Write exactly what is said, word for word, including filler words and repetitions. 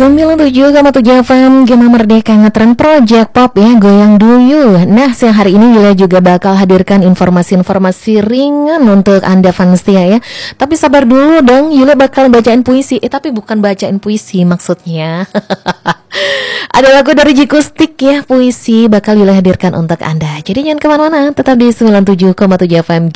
sembilan puluh tujuh koma tujuh F M Gema Merdeka ngetren Project Pop ya, goyang duyuh. Nah, siang hari ini Yula juga bakal hadirkan informasi-informasi ringan untuk Anda fans Tia ya. Tapi sabar dulu dong, Yula bakal bacain puisi. Eh tapi bukan bacain puisi maksudnya. Ada lagu dari Jikustik ya, puisi bakal Yula hadirkan untuk Anda. Jadi jangan kemana-mana, tetap di sembilan puluh tujuh koma tujuh F M